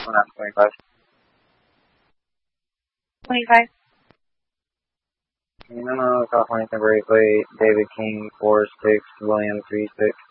25. 25. California, temporary plate, David King, 4-6, William, 3-6.